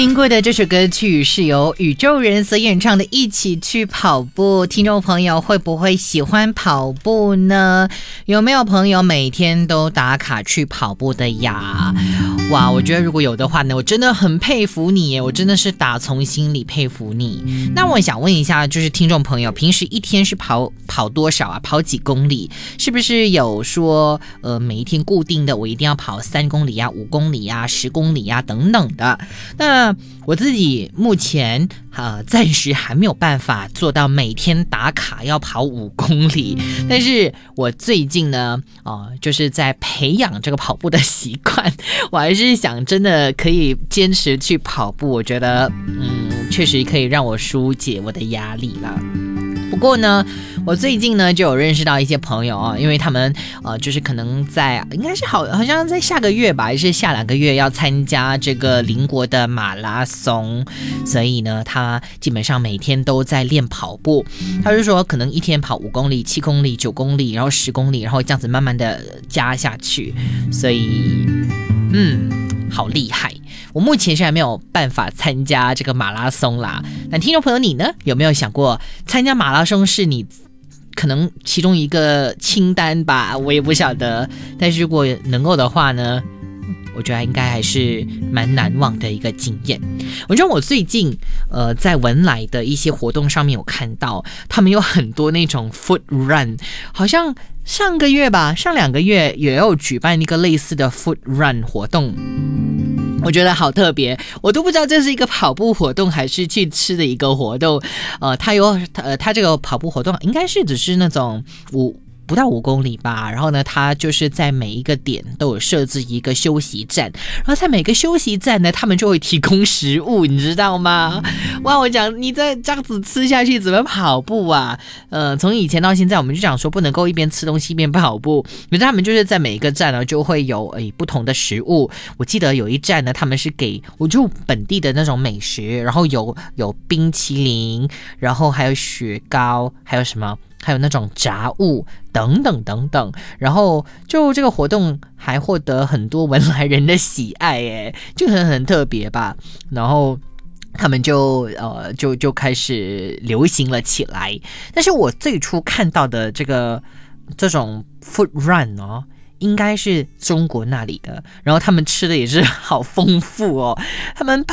听过的这首歌曲是由宇宙人所演唱的《一起去跑步》。听众朋友会不会喜欢跑步呢？有没有朋友每天都打卡去跑步的呀？哇，我觉得如果有的话呢，我真的很佩服你耶，我真的是打从心里佩服你。那我想问一下，就是听众朋友，平时一天是跑多少啊？跑几公里？是不是有说每一天固定的我一定要跑3公里啊、5公里啊、10公里啊等等的？那我自己目前暂时还没有办法做到每天打卡要跑5公里，但是我最近呢就是在培养这个跑步的习惯，我还是想真的可以坚持去跑步，我觉得确实可以让我疏解我的压力啦。不过呢，我最近呢就有认识到一些朋友因为他们就是可能在应该是好像在下个月吧，还是下2个月要参加这个邻国的马拉松，所以呢他基本上每天都在练跑步。他就说可能一天跑5公里、7公里、9公里，然后10公里，然后这样子慢慢的加下去，所以好厉害。我目前是还没有办法参加这个马拉松啦。那听众朋友你呢，有没有想过参加马拉松是你可能其中一个清单吧？我也不晓得，但是如果能够的话呢，我觉得应该还是蛮难忘的一个经验。我觉得我最近在文莱的一些活动上面有看到他们有很多那种 foot run， 好像上个月吧，上2个月也有举办一个类似的 foot run 活动，我觉得好特别，我都不知道这是一个跑步活动还是去吃的一个活动。它这个跑步活动应该是只是那种不到5公里吧，然后呢它就是在每一个点都有设置一个休息站，然后在每个休息站呢他们就会提供食物，你知道吗？哇，我讲你再这样子吃下去怎么跑步啊？从以前到现在我们就讲说不能够一边吃东西一边跑步，可是他们就是在每一个站呢就会有不同的食物。我记得有一站呢他们是给我就本地的那种美食，然后有冰淇淋，然后还有雪糕，还有什么还有那种杂物等等等等，然后就这个活动还获得很多文莱人的喜爱就很特别吧。然后他们就开始流行了起来。但是我最初看到的这种 foot run 应该是中国那里的，然后他们吃的也是好丰富他们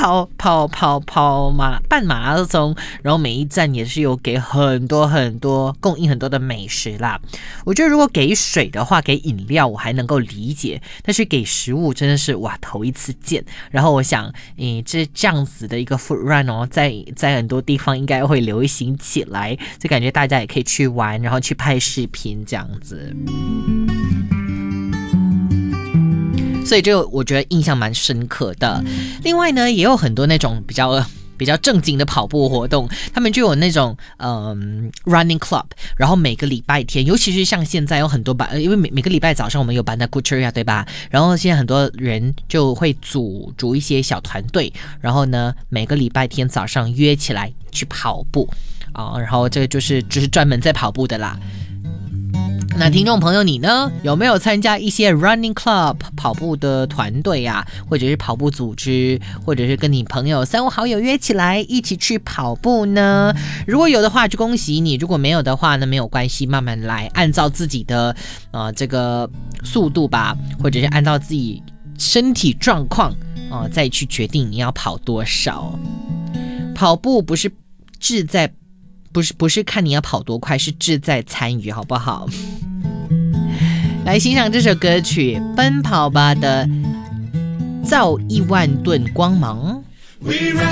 半马拉松，然后每一站也是有给很多供应很多的美食啦。我觉得如果给水的话，给饮料我还能够理解，但是给食物真的是哇头一次见。然后我想这样子的一个 food run 在很多地方应该会流行起来，就感觉大家也可以去玩，然后去拍视频这样子。所以这我觉得印象蛮深刻的。另外呢，也有很多那种比较正经的跑步活动，他们就有那种running club， 然后每个礼拜天，尤其是像现在有很多班，因为每个礼拜早上我们有班的 Kuchera 对吧？然后现在很多人就会组一些小团队，然后呢每个礼拜天早上约起来去跑步然后这个就是专门在跑步的啦。那听众朋友你呢，有没有参加一些 running club 跑步的团队啊，或者是跑步组织，或者是跟你朋友3、5好友约起来一起去跑步呢？如果有的话就恭喜你，如果没有的话呢没有关系，慢慢来，按照自己的这个速度吧，或者是按照自己身体状况再去决定你要跑多少。跑步不是看你要跑多快，是志在参与，好不好？来欣赏这首歌曲《奔跑吧》的造10000吨光芒。